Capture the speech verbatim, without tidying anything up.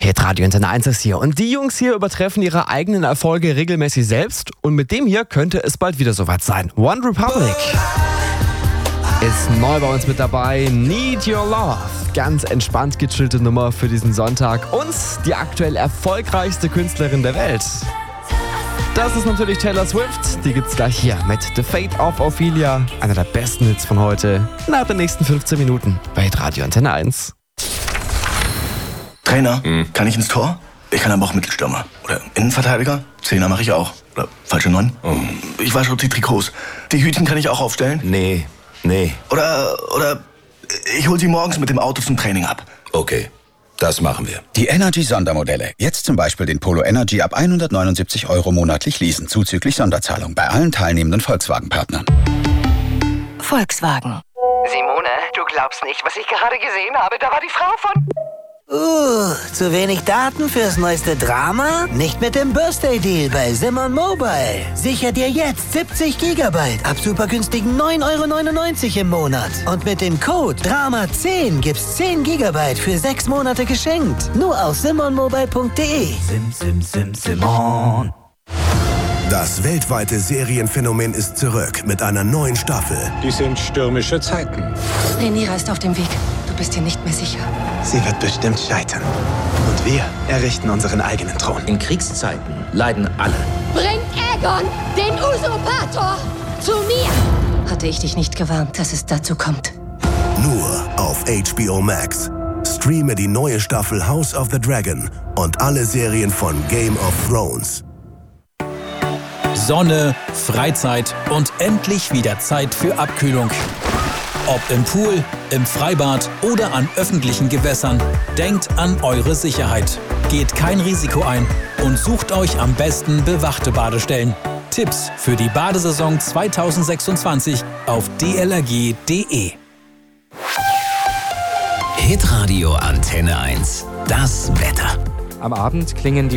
Hitradio Antenne eins ist hier und die Jungs hier übertreffen ihre eigenen Erfolge regelmäßig selbst und mit dem hier könnte es bald wieder soweit sein. One Republic ist neu bei uns mit dabei. Need Your Love. Ganz entspannt gechillte Nummer für diesen Sonntag und die aktuell erfolgreichste Künstlerin der Welt. Das ist natürlich Taylor Swift. Die gibt's gleich hier mit The Fate of Ophelia. Einer der besten Hits von heute. Nach den nächsten fünfzehn Minuten bei Hitradio Antenne eins. Trainer, hm. kann ich ins Tor? Ich kann aber auch Mittelstürmer. Oder Innenverteidiger? Zehner mache ich auch. Oder falsche Neun? Oh. Ich wasche auch die Trikots. Die Hütchen kann ich auch aufstellen? Nee, nee. Oder, oder ich hol sie morgens mit dem Auto zum Training ab. Okay, das machen wir. Die Energy-Sondermodelle. Jetzt zum Beispiel den Polo Energy ab hundertneunundsiebzig Euro monatlich leasen, zuzüglich Sonderzahlung bei allen teilnehmenden Volkswagen-Partnern. Volkswagen. Simone, du glaubst nicht, was ich gerade gesehen habe. Da war die Frau von... Uh, zu wenig Daten fürs neueste Drama? Nicht mit dem Birthday-Deal bei Simon Mobile. Sicher dir jetzt siebzig Gigabyte ab supergünstigen neun Euro neunundneunzig im Monat. Und mit dem Code Drama zehn gibt's zehn Gigabyte für sechs Monate geschenkt. Nur auf simon mobile punkt de. Sim, sim, sim, Simon. Das weltweite Serienphänomen ist zurück mit einer neuen Staffel. Die sind stürmische Zeiten. Rhaenyra ist auf dem Weg. Du bist dir nicht mehr sicher. Sie wird bestimmt scheitern. Und wir errichten unseren eigenen Thron. In Kriegszeiten leiden alle. Bringt Aegon, den Usurpator, zu mir! Hatte ich dich nicht gewarnt, dass es dazu kommt. Nur auf H B O Max. Streame die neue Staffel House of the Dragon und alle Serien von Game of Thrones. Sonne, Freizeit und endlich wieder Zeit für Abkühlung. Ob im Pool, im Freibad oder an öffentlichen Gewässern, denkt an eure Sicherheit. Geht kein Risiko ein und sucht euch am besten bewachte Badestellen. Tipps für die Badesaison zweitausendsechsundzwanzig auf d l r g punkt d e. Hitradio Antenne eins. Das Wetter. Am Abend klingen die